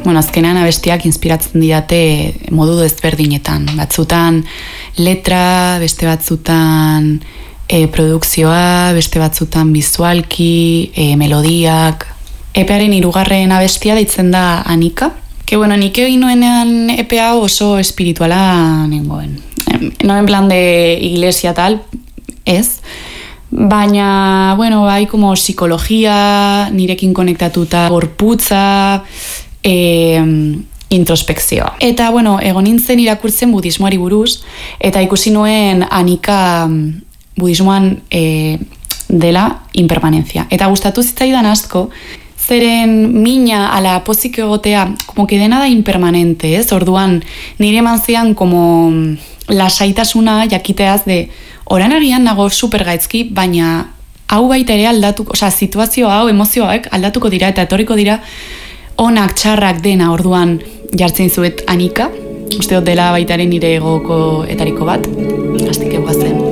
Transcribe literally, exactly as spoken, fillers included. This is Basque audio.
bueno, azkenean abestiak inspiratzen didate modu ezberdinetan. Batzutan letra, beste batzutan e, produkzioa, beste batzutan bizualki, e, melodiak. Epearen hirugarren abestia deitzen da Anika. Que bueno, nik egin nuenean epe hau oso espirituala nengoen. No en plan de iglesia tal, ez. Baina, bueno, bai, como psikologia, nirekin konektatuta, gorputza, e, introspekzioa. Eta, bueno, egon nintzen irakurtzen budismoari buruz, eta ikusi nuen Anika budismoan e, dela impermanentzia. Eta gustatu zitzaidan asko, zeren mina ala pozik egotea, como que dena da impermanente, ez? Orduan, nire eman zian como lasaitasuna jakiteaz de oran agian nago supergaizki, baina hau baita ere aldatuko, osea, situazio hau, emozioak aldatuko dira eta etorriko dira onak txarrak dena. Orduan jartzen zuet Anika, uste dut dela baitaren nire egoko etariko bat, hastik eguazen.